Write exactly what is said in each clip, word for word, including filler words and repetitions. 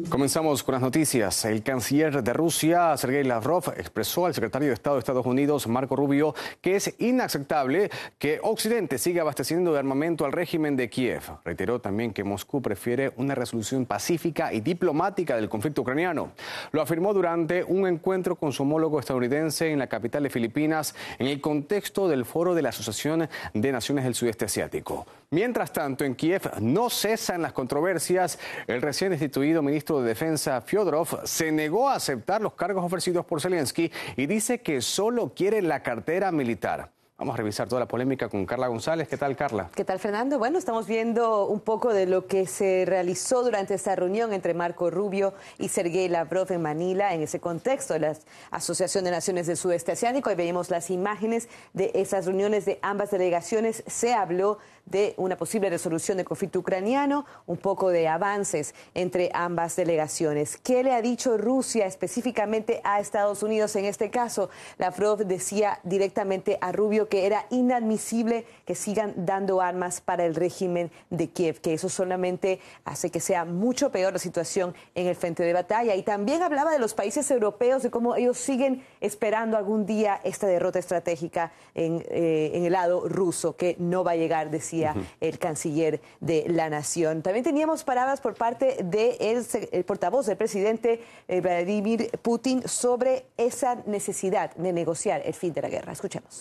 Comenzamos con las noticias. El canciller de Rusia, Sergei Lavrov, expresó al secretario de Estado de Estados Unidos, Marco Rubio, que es inaceptable que Occidente siga abasteciendo de armamento al régimen de Kiev. Reiteró también que Moscú prefiere una resolución pacífica y diplomática del conflicto ucraniano. Lo afirmó durante un encuentro con su homólogo estadounidense en la capital de Filipinas, en el contexto del foro de la Asociación de Naciones del Sudeste Asiático. Mientras tanto, en Kiev no cesan las controversias. El recién destituido ministro de Defensa, Fyodorov, se negó a aceptar los cargos ofrecidos por Zelensky y dice que solo quiere la cartera militar. Vamos a revisar toda la polémica con Carla González. ¿Qué tal, Carla? ¿Qué tal, Fernando? Bueno, estamos viendo un poco de lo que se realizó durante esta reunión entre Marco Rubio y Sergei Lavrov en Manila, en ese contexto de la Asociación de Naciones del Sudeste Asiático. Ahí veíamos las imágenes de esas reuniones de ambas delegaciones. Se habló de una posible resolución del conflicto ucraniano, un poco de avances entre ambas delegaciones. ¿Qué le ha dicho Rusia específicamente a Estados Unidos en este caso? Lavrov decía directamente a Rubio que era inadmisible que sigan dando armas para el régimen de Kiev, que eso solamente hace que sea mucho peor la situación en el frente de batalla. Y también hablaba de los países europeos, de cómo ellos siguen esperando algún día esta derrota estratégica en, eh, en el lado ruso, que no va a llegar, decía Uh-huh. el canciller de la nación. También teníamos palabras por parte del de el portavoz del presidente eh, Vladimir Putin sobre esa necesidad de negociar el fin de la guerra. Escuchemos.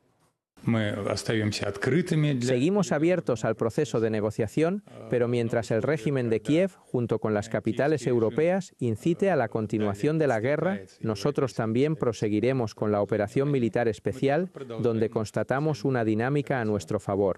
Seguimos abiertos al proceso de negociación, pero mientras el régimen de Kiev, junto con las capitales europeas, incite a la continuación de la guerra, nosotros también proseguiremos con la operación militar especial, donde constatamos una dinámica a nuestro favor.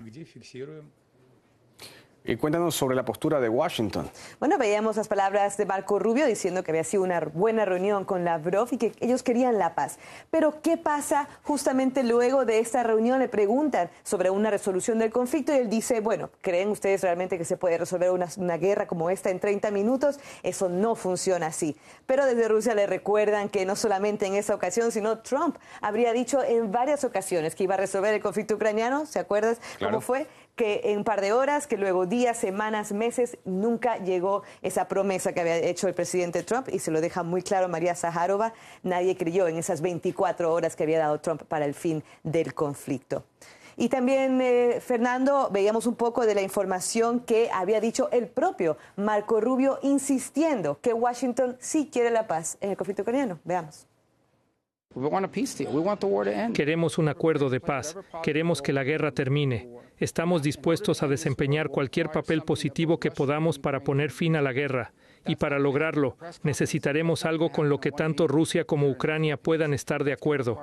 Y cuéntanos sobre la postura de Washington. Bueno, veíamos las palabras de Marco Rubio diciendo que había sido una buena reunión con Lavrov y que ellos querían la paz. Pero ¿qué pasa justamente luego de esta reunión? Le preguntan sobre una resolución del conflicto y él dice, bueno, ¿creen ustedes realmente que se puede resolver una, una guerra como esta en treinta minutos? Eso no funciona así. Pero desde Rusia le recuerdan que no solamente en esa ocasión, sino Trump habría dicho en varias ocasiones que iba a resolver el conflicto ucraniano. ¿Se acuerdas Claro. cómo fue? Que en un par de horas, que luego días, semanas, meses, nunca llegó esa promesa que había hecho el presidente Trump, y se lo deja muy claro María Zaharova. Nadie creyó en esas veinticuatro horas que había dado Trump para el fin del conflicto. Y también, eh, Fernando, veíamos un poco de la información que había dicho el propio Marco Rubio, insistiendo que Washington sí quiere la paz en el conflicto ucraniano. Veamos. Queremos un acuerdo de paz. Queremos que la guerra termine. Estamos dispuestos a desempeñar cualquier papel positivo que podamos para poner fin a la guerra. Y para lograrlo, necesitaremos algo con lo que tanto Rusia como Ucrania puedan estar de acuerdo.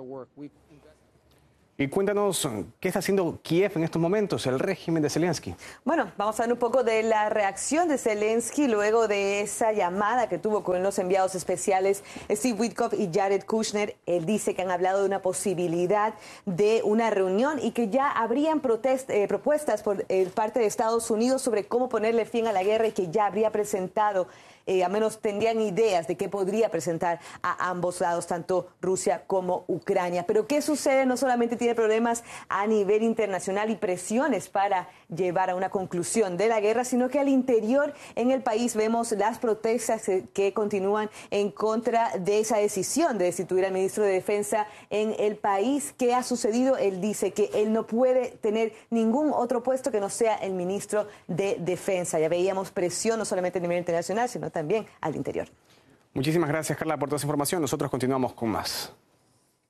Y cuéntanos, ¿qué está haciendo Kiev en estos momentos, el régimen de Zelensky? Bueno, vamos a ver un poco de la reacción de Zelensky luego de esa llamada que tuvo con los enviados especiales Steve Witkoff y Jared Kushner. Él dice que han hablado de una posibilidad de una reunión y que ya habrían protest, eh, propuestas por eh, parte de Estados Unidos sobre cómo ponerle fin a la guerra y que ya habría presentado, eh, al menos tendrían ideas de qué podría presentar a ambos lados, tanto Rusia como Ucrania. Pero ¿qué sucede? No solamente tiene problemas a nivel internacional y presiones para llevar a una conclusión de la guerra, sino que al interior en el país vemos las protestas que continúan en contra de esa decisión de destituir al ministro de Defensa en el país. ¿Qué ha sucedido? Él dice que él no puede tener ningún otro puesto que no sea el ministro de Defensa. Ya veíamos presión no solamente a nivel internacional, sino también al interior. Muchísimas gracias, Carla, por toda esa información. Nosotros continuamos con más.